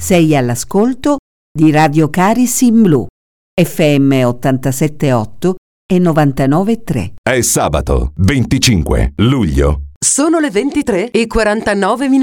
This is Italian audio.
Sei all'ascolto di Radio Caris in Blu, FM 87.8 e 99.3. È sabato 25 luglio. Sono le 23:49.